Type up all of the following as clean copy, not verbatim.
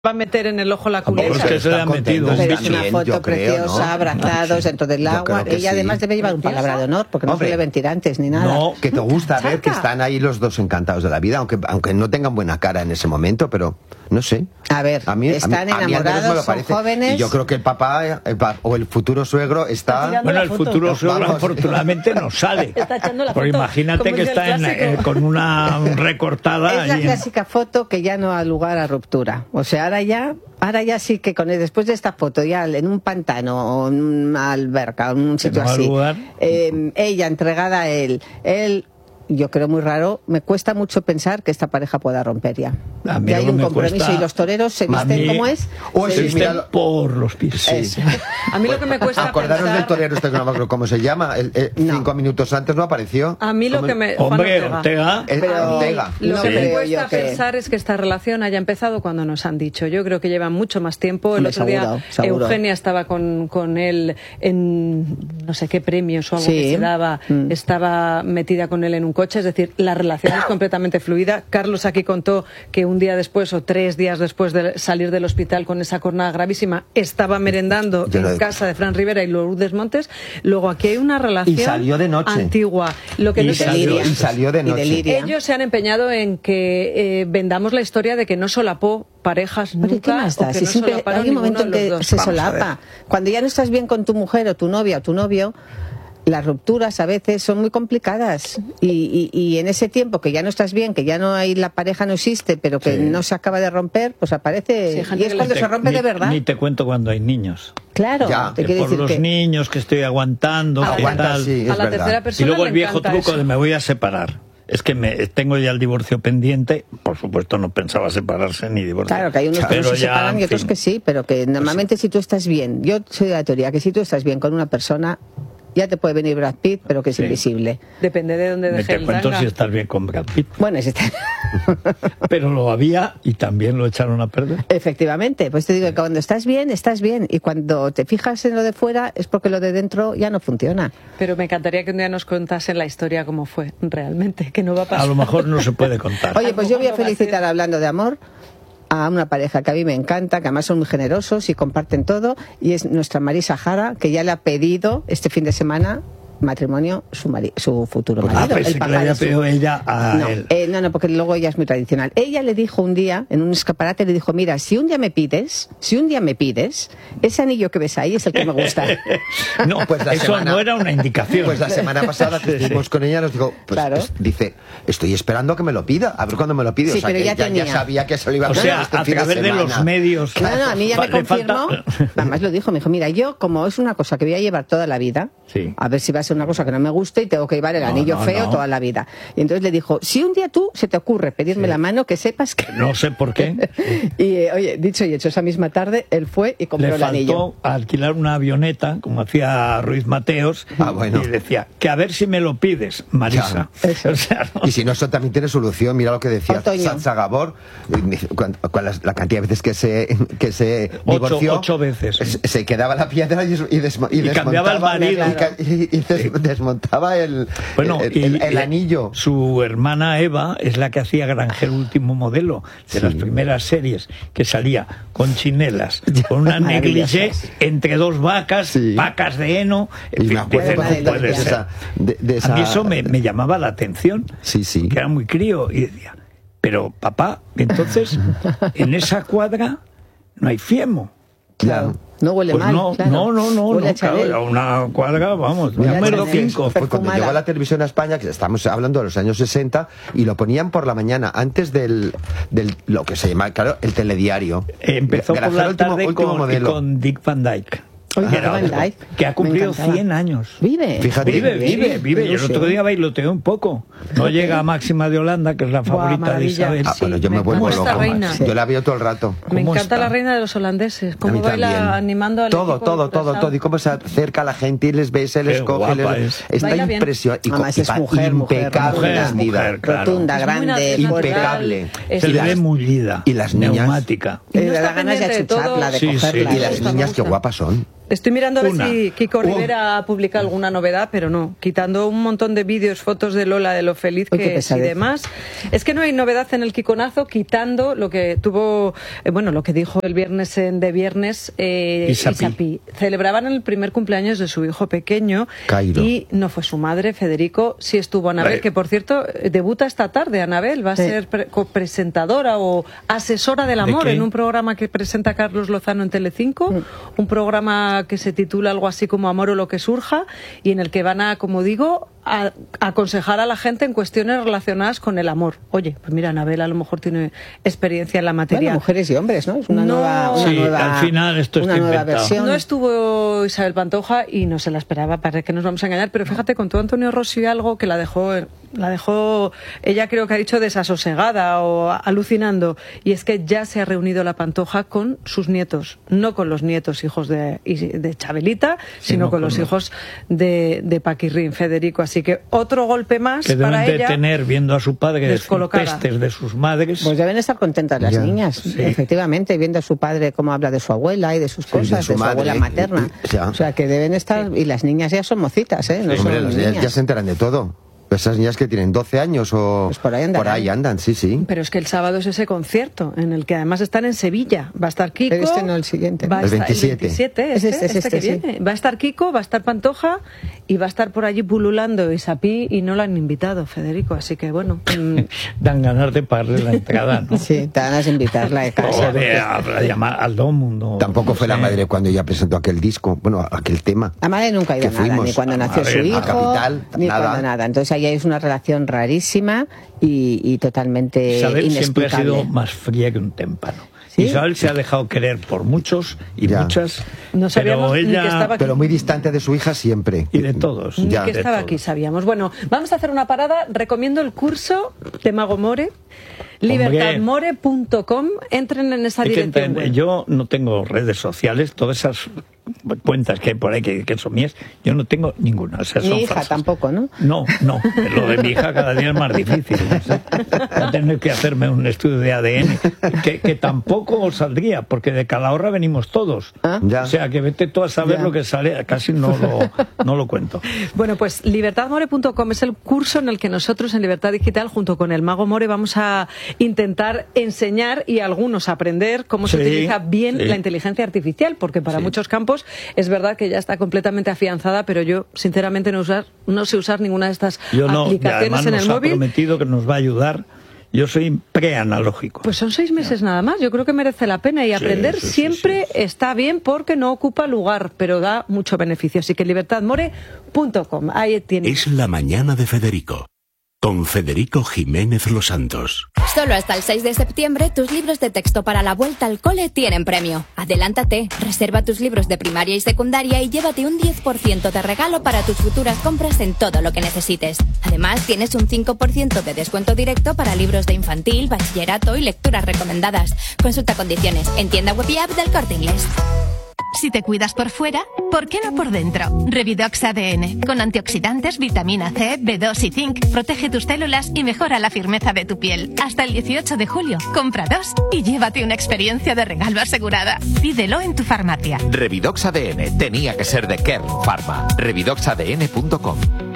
va a meter en el ojo la Tampoco culebra. es que se le ha metido un Pero es una bicho. foto preciosa, abrazados dentro del agua. que Ella sí. además debe llevar un palabra de honor, porque no Hombre, suele ver tirantes ni nada. No, Que te gusta ver que Chaca. están ahí los dos encantados de la vida, aunque no tengan buena cara en ese momento, pero no sé. A ver, están a mí al menos enamorados, me lo son parece. jóvenes. Y yo creo que el papá o el futuro suegro está... Bueno, el futuro suegro Vamos. afortunadamente no sale. Está echando la Porque foto, imagínate como que dice está el clásico. con una recortada. Es la ahí en- clásica foto que ya no da lugar a ruptura. O sea, ahora ya sí que después de esta foto, ya en un pantano o en una alberca, o en un sitio no da así, lugar. ella entregada a él, yo creo muy raro, me cuesta mucho pensar que esta pareja pueda romper ya. A mí Ya hay no un me compromiso cuesta. y los toreros se A visten mí- como es. O se se visten- mira- Visten por los pies. Eso. A mí lo que me cuesta Acordaros pensar... del torero este que no me acuerdo cómo se llama. No. 5 minutos antes no apareció. A mí lo ¿Cómo? que me... Juan Hombre, Ortega. Pero- Ortega. Lo No que me creo cuesta yo que- pensar es que esta relación haya empezado cuando nos han dicho. Yo creo que llevan mucho más tiempo. El Hombre, otro día seguro. Eugenia estaba con él en no sé qué premios o algo Sí. que se daba. Estaba metida con él en un coche. Es decir, la relación es completamente fluida. Carlos aquí contó que un día después o 3 días después de salir del hospital con esa cornada gravísima estaba merendando Yo no- en casa de Fran Rivera y Lourdes Montes. Luego aquí hay una relación Y salió de noche. antigua. Lo que Y no sé salió- si- Y salió de Y noche. deliria. ellos se han empeñado en que vendamos la historia de que no solapó parejas Pero ¿y nunca, qué más o da? que Si no siempre solaparon hay un momento en ninguno de que los dos. se Vamos a solapa. Cuando ya no estás bien con tu mujer o tu novia o tu novio, las rupturas a veces son muy complicadas. Y en ese tiempo que ya no estás bien, que ya no hay, la pareja no existe, pero que no se acaba de romper, pues aparece. Sí, hay gente Y es que cuando les- se rompe de verdad. Ni te cuento cuando hay niños. Claro, Ya, te Que quiere por decir los que. niños que estoy aguantando, que Aguanta, tal. sí, A es la verdad. tercera Y persona luego el le viejo encanta truco eso. de me voy a separar. Es que tengo ya el divorcio pendiente. Por supuesto no pensaba separarse ni divorciar. Claro, que hay unos que no Pero se ya, separan y en otros fin. que sí, pero que normalmente si tú estás bien, yo soy de la teoría que si tú estás bien con una persona, ya te puede venir Brad Pitt, pero que es Sí. invisible. Depende de dónde Me deje te el cuento tanga. si estás bien con Brad Pitt. Bueno, Pero lo había y también lo echaron a perder. efectivamente, pues te digo que cuando estás bien, y cuando te fijas en lo de fuera es porque lo de dentro ya no funciona. Pero me encantaría que un día nos contasen la historia cómo fue realmente, que no va a A pasar. lo mejor no se puede contar. Oye, pues yo voy a ¿Cómo va a felicitar, ser? hablando de amor, a una pareja que a mí me encanta, que además son muy generosos y comparten todo, y es nuestra Marisa Jara, que ya le ha pedido este fin de semana matrimonio su futuro Ah, marido. pensé el que papá le había de su- pedido ella a No, él. no, porque luego ella es muy tradicional. Ella le dijo un día, en un escaparate, le dijo, mira, si un día me pides, ese anillo que ves ahí es el que me gusta. No, Pues la eso semana- no era una indicación. Pues la semana pasada que estuvimos con ella nos dijo, pues, Claro. dice, estoy esperando que me lo pida, a ver cuándo me lo pide. Sí, o sea, pero que ya ya tenía. sabía que se lo iba a O pedir sea, este a fin través de semana. los medios. No, a mí ya me Le falta- confirmó, además lo dijo, me dijo, mira, yo como es una cosa que voy a llevar toda la vida, Sí. a ver si va a ser una cosa que no me guste y tengo que llevar el anillo no, feo no. toda la vida. Y entonces le dijo, si un día tú se te ocurre pedirme la mano, que sepas que... No sé por qué. Y oye, dicho y hecho, esa misma tarde él fue y compró Le el anillo. faltó alquilar una avioneta, como hacía Ruiz Mateos, Ah, bueno. y decía, que a ver si me lo pides, Marisa. Claro. Eso. O sea, no- Y si no, eso también tiene solución. Mira lo que decía Otoño. Sacha Gabor, con la cantidad de veces que se divorció. 8 veces. Se quedaba la piedra y cambiaba el marido. desmontaba el anillo. Su hermana Eva es la que hacía Granjero Último Modelo, de Sí. las primeras series, que salía con chinelas, con una negligé Maravillosas. entre dos vacas, Sí. vacas de heno. En Y fin, me acuerdo dice, cuando no de puede esa- ser. de A mí esa- eso me llamaba la atención, Sí, sí. que era muy crío, y decía, pero papá, entonces en esa cuadra no hay fiemo. Ya. No huele Pues mal, no, claro. no, Huele a claro, Chanel. era una cuadra, vamos, Huele a número Chanel. 5. Fue cuando Perfumada. llegó la televisión a España, que estamos hablando de los años 60, y lo ponían por la mañana, antes del lo que se llama, claro, el telediario. Empezó por Granjero la tarde último modelo. con Dick Van Dyke. Oye, que, era Van otro, Dyke, que ha me cumplido encantaba. 100 años. Vive. Fíjate. Vive. Y el otro día bailoteó un poco. No llega a Máxima de Holanda, que es la Buah, favorita de maravilla. Isabel. Ah, bueno, yo me me vuelvo encanta loco. esta reina. Yo la veo todo el rato. Me ¿Cómo encanta está? la reina de los holandeses, A cómo mí baila también. animando al todo, equipo todo, Curaçao. todo. Y cómo se acerca a la gente y les ve, se les Qué coge. guapa es. Está Baila bien. impresionante. Además es mujer, impecable mujer, vestida. mujer, claro. Rotunda, Es muy grande, natural, fuerte. impecable. es- Se le las- ve mullida. y las niñas- neumática. Y no Le está da ganas de pendiente de achucharla, todo. de Sí, sí. cogerla. Y las Me niñas, qué gusta. guapas son. Estoy mirando a ver si Kiko Rivera ha publicado alguna novedad, pero no. Quitando un montón de vídeos, fotos de Lola, de lo feliz que es y demás. Es que no hay novedad en el Kikonazo, quitando lo que tuvo, lo que dijo el viernes de viernes Isapi. Celebraban el primer cumpleaños de su hijo pequeño. Cairo. Y no fue su madre, Federico, sí estuvo Anabel, que por cierto debuta esta tarde. Anabel va a ser copresentadora o asesora del amor en un programa que presenta Carlos Lozano en Telecinco, un programa que se titula algo así como Amor o lo que surja, y en el que van a, como digo, a aconsejar a la gente en cuestiones relacionadas con el amor. Oye, pues mira, Anabel a lo mejor tiene experiencia en la materia. Bueno, mujeres y hombres, ¿no? Es una nueva al final esto está inventado. Versión. No estuvo Isabel Pantoja y no se la esperaba, para que nos vamos a engañar, pero fíjate, contó Antonio Rossi algo que la dejó, ella creo que ha dicho desasosegada o alucinando, y es que ya se ha reunido la Pantoja con sus nietos, no con los nietos hijos de Chabelita, sino con los hijos de Paquirrín, Federico. Así que otro golpe más que para deben ella. De tener, viendo a su padre, pestes de sus madres. Pues deben estar contentas las niñas, efectivamente, viendo a su padre cómo habla de su abuela y de sus cosas, de su abuela materna. O sea, que deben estar, y las niñas ya son mocitas, ¿eh? No son las niñas. Ya se enteran de todo. Esas niñas que tienen 12 años o pues por ahí andan, sí. Pero es que el sábado es ese concierto, en el que además están en Sevilla. Va a estar Kiko. Pero no, el siguiente. ¿No? El 27. Este que viene. Va a estar Kiko, va a estar Pantoja y va a estar por allí pululando Isapi, y no la han invitado, Federico. Así que bueno. Dan ganas de pagarle la entrada, ¿no? Sí, te van a invitarla de casa. O de llamar al Domundo. Tampoco fue la madre cuando ella presentó aquel disco, aquel tema. La madre nunca ha ido a nada, ni cuando nació su hijo, Capital, ni cuando nada. Entonces ahí es una relación rarísima y totalmente Isabel siempre ha inexplicable. sido más fría que un témpano. ¿Sí? Isabel se ha dejado querer por muchos y muchas, no sabíamos pero ella... ni que estaba aquí. Pero muy distante de su hija siempre. Y de todos. Ni que estaba aquí, sabíamos. Bueno, vamos a hacer una parada. Recomiendo el curso de Mago More, libertadmore.com. Entren en esa dirección web. Yo no tengo redes sociales, todas esas cuentas que hay por ahí que son mías, yo no tengo ninguna. O sea, mi son hija falsas. Tampoco, ¿no? No, lo de mi hija cada día es más difícil. Voy a tener que hacerme un estudio de ADN, que tampoco saldría, porque de Calahorra venimos todos. O sea, que vete tú a saber lo que sale, casi no lo cuento. Bueno, pues libertadmore.com es el curso en el que nosotros en Libertad Digital, junto con el Mago More, vamos a intentar enseñar y algunos aprender cómo se utiliza bien la inteligencia artificial, porque para muchos campos es verdad que ya está completamente afianzada, pero yo sinceramente no sé usar ninguna de estas aplicaciones en el móvil. Nos ha prometido que nos va a ayudar. Yo soy preanalógico. Pues son 6 meses nada más. Yo creo que merece la pena, y aprender siempre está bien, porque no ocupa lugar, pero da mucho beneficio. Así que libertadmore.com, ahí tiene. Es la mañana de Federico, con Federico Jiménez Los Santos. Solo hasta el 6 de septiembre, tus libros de texto para la vuelta al cole tienen premio. Adelántate, reserva tus libros de primaria y secundaria y llévate un 10% de regalo para tus futuras compras en todo lo que necesites. Además, tienes un 5% de descuento directo para libros de infantil, bachillerato y lecturas recomendadas. Consulta condiciones en tienda web y app del Corte Inglés. Si te cuidas por fuera, ¿por qué no por dentro? Revidox ADN, con antioxidantes, vitamina C, B2 y zinc, protege tus células y mejora la firmeza de tu piel. Hasta el 18 de julio, compra 2 y llévate una experiencia de regalo asegurada. Pídelo en tu farmacia. Revidox ADN tenía que ser de Kern Pharma. Revidoxadn.com.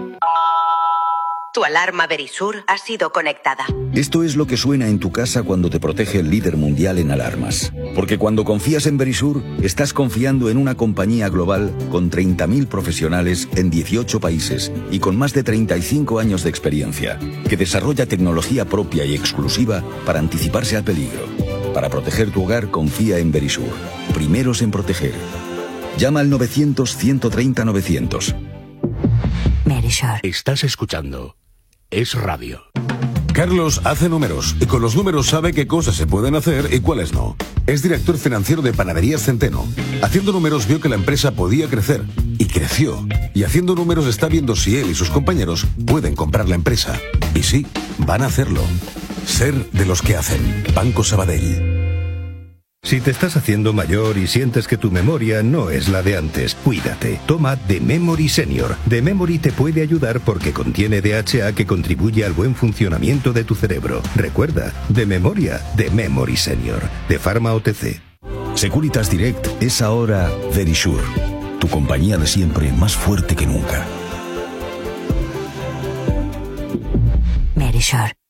Tu alarma Verisur ha sido conectada. Esto es lo que suena en tu casa cuando te protege el líder mundial en alarmas. Porque cuando confías en Verisur, estás confiando en una compañía global con 30.000 profesionales en 18 países y con más de 35 años de experiencia, que desarrolla tecnología propia y exclusiva para anticiparse al peligro. Para proteger tu hogar, confía en Verisur. Primeros en proteger. Llama al 900-130-900. Verisur. Estás escuchando Es Radio. Carlos hace números y con los números sabe qué cosas se pueden hacer y cuáles no. Es director financiero de Panaderías Centeno. Haciendo números vio que la empresa podía crecer y creció. Y haciendo números está viendo si él y sus compañeros pueden comprar la empresa. Y sí, van a hacerlo. Ser de los que hacen. Banco Sabadell. Si te estás haciendo mayor y sientes que tu memoria no es la de antes, cuídate. Toma The Memory Senior. The Memory te puede ayudar porque contiene DHA que contribuye al buen funcionamiento de tu cerebro. Recuerda, de memoria, The Memory Senior. De Pharma OTC. Securitas Direct es ahora Verisur. tu compañía de siempre más fuerte que nunca. Verisure.